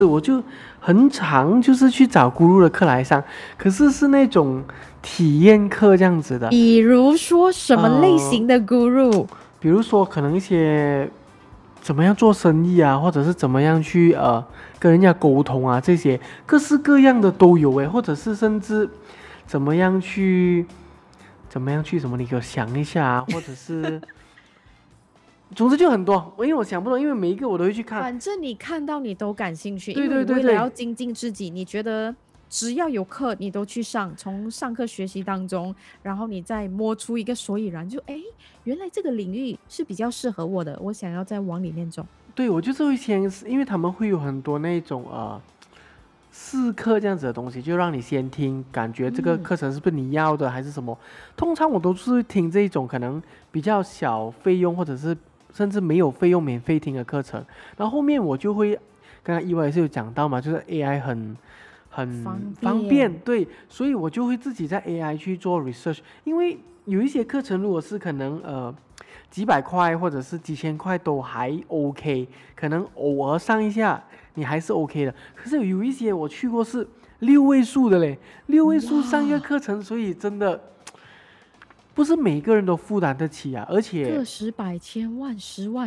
我就很常就是去找咕噜的课来上，可是是那种体验课这样子的。 比如说什么类呃， 型的 guru？ 比如说可能一些怎么样做生意啊，或者是怎么样去跟人家沟通啊，这些各式各样的都有诶，或者是甚至怎么样去什么，你给我想一下啊，或者是总之就很多，因为我想不到，因为每一个我都会去看。 反正你看到你都感兴趣，因对为你为了对对对要精进自己，你觉得只要有课你都去上，从上课学习当中，然后你再摸出一个所以然，就诶，原来这个领域是比较适合我的，我想要再往里面走。 对，我就是会先，因为他们会有很多那种试课这样子的东西，就让你先听，感觉这个嗯， 课程是不是你要的，还是什么？通常我都是听这种可能比较小费用，或者是甚至没有费用免费听的课程。然后后面我就会，刚刚意外也是有讲到嘛，就是 AI 很方方便， 便。 对，所以我就会自己在 AI 去做 research，因为有一些课程如果是可能几百块或者是几千块都还 OK，可能偶尔上一下你还是 OK 的。可是有一些我去过是6位数的嘞，6位数上一个哇， 课程，所以真的不是每个人都负担得起啊。而且个十百千万十万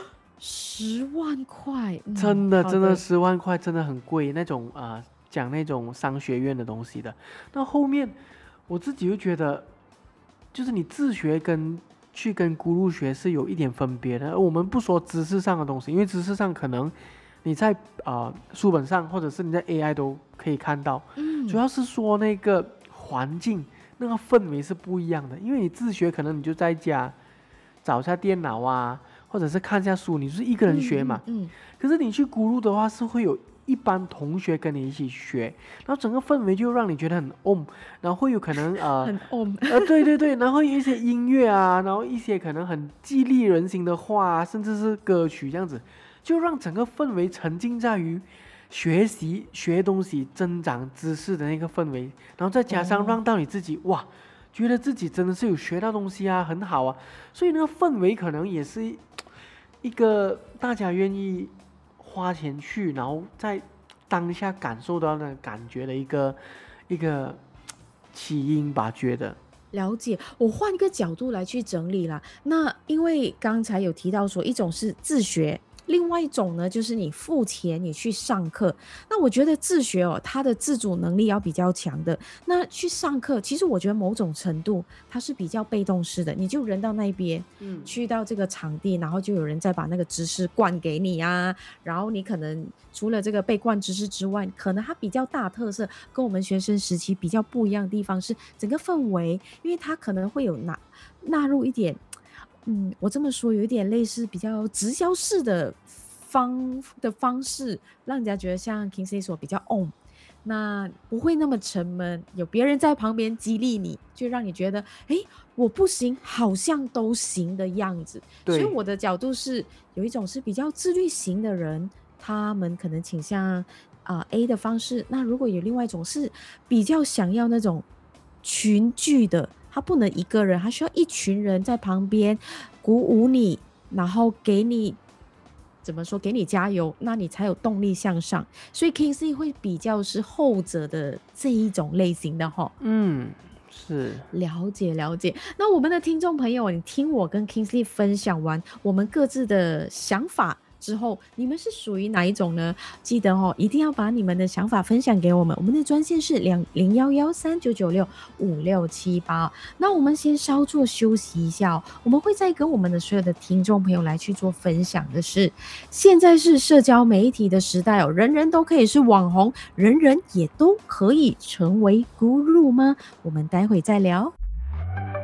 10万块， 真的好的。 10万块真的很贵，那种讲那种商学院的东西的。那后面我自己又觉得，就是你自学跟咕噜学是有一点分别的。我们不说知识上的东西，因为知识上可能你在书本上或者是你在 AI 都可以看到，主嗯， 要是说那个环境那个氛围是不一样的。因为你自学可能你就在家找一下电脑啊，或者是看一下书，你就是一个人学嘛。 嗯嗯嗯， 可是你去咕噜的话，是会有一班同学跟你一起学，然后整个氛围就让你觉得很然后会有可能很 on。 对对对，然后有一些音乐啊，然后一些可能很激励人心的话啊，甚至是歌曲这样子，就让整个氛围沉浸在于学习学东西、增长知识的那个氛围，然后再加上哦， 让到你自己哇，觉得自己真的是有学到东西啊，很好啊，所以那个氛围可能也是一个大家愿意花钱去，然后在当下感受到那感觉的一个起因吧，觉得。 了解。我换一个角度来去整理啦。那因为刚才有提到说，一种是自学，另外一种呢，就是你付钱你去上课。那我觉得自学哦，它的自主能力要比较强的。那去上课，其实我觉得某种程度它是比较被动式的，你就人到那边， 嗯， 去到这个场地，然后就有人再把那个知识灌给你啊。然后你可能除了这个被灌知识之外，可能它比较大特色，跟我们学生时期比较不一样的地方是整个氛围，因为它可能会有纳入一点，我这么说有一点类似比较直销式的方式，让人家觉得像 Kingsley 说比较 on。那不会那么沉闷，有别人在旁边激励你，就让你觉得，诶，我不行，好像都行的样子。所以对， 我的角度是，有一种是比较自律型的人，他们可能倾向A 的方式。那如果有另外一种是比较想要那种群聚的，他不能一个人，他需要一群人在旁边鼓舞你，然后给你怎么说，给你加油，那你才有动力向上。所以 Kingsley 会比较是后者的这一种类型的哈。 嗯，是。 了解了解。那我们的听众朋友，你听我跟 Kingsley 分享完我们各自的想法之后，你们是属于哪一种呢？记得哦，一定要把你们的想法分享给我们。我们的专线是201139965678。那我们先稍作休息一下哦，我们会再跟我们的所有的听众朋友来去做分享的是，现在是社交媒体的时代哦，人人都可以是网红，人人也都可以成为 guru 吗？我们待会再聊。